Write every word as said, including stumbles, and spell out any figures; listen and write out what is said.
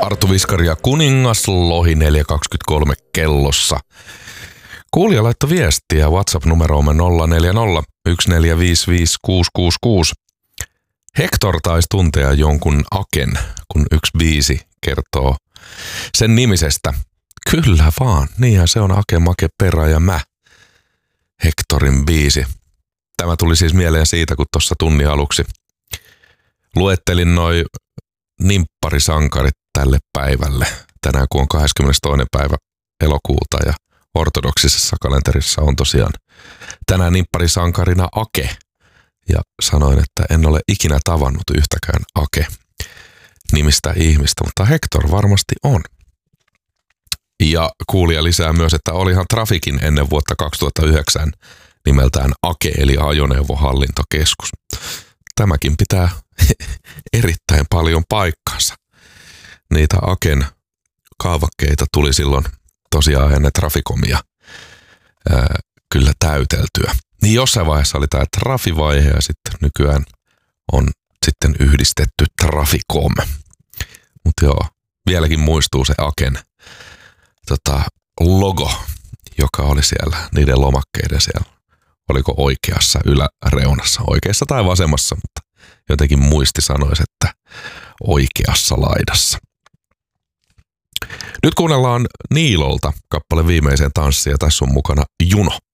Arttu Viskari ja Kuningas, Lohi neljä kaksikymmentäkolme kellossa. Kuulija laittoi viestiä WhatsApp-numeroomme nolla neljä nolla yksi neljä viisi viisi kuusi kuusi kuusi. Hector taisi tuntea jonkun Aken, kun yksi biisi kertoo sen nimisestä. Kyllä vaan, niinhän se on Ake, Make, Perä ja Mä. Hectorin biisi. Tämä tuli siis mieleen siitä, kun tuossa tunnin aluksi luettelin noi nimpparisankarit tälle päivälle. Tänään kun on kahdeskymmenestoinen päivä elokuuta ja ortodoksisessa kalenterissa on tosiaan tänään nimpparisankarina Ake. Ja sanoin, että en ole ikinä tavannut yhtäkään Ake-nimistä ihmistä, mutta Hector varmasti on. Ja kuulija lisää myös, että olihan Trafikin ennen vuotta kaksituhattayhdeksän nimeltään Ake eli ajoneuvohallintokeskus. Tämäkin pitää erittäin paljon paikkansa. Niitä Aken kaavakkeita tuli silloin tosiaan ennen Traficomia ää, kyllä täyteltyä. Niin jossain vaiheessa oli tämä Trafivaihe ja sitten nykyään on sitten yhdistetty Traficom. Mutta joo, vieläkin muistuu se Aken tota, logo, joka oli siellä niiden lomakkeiden siellä. Oliko oikeassa yläreunassa, oikeassa tai vasemmassa, mutta jotenkin muisti sanoisi, että oikeassa laidassa. Nyt kuunnellaan Niilolta kappale Viimeiseen tanssia ja tässä on mukana Juno.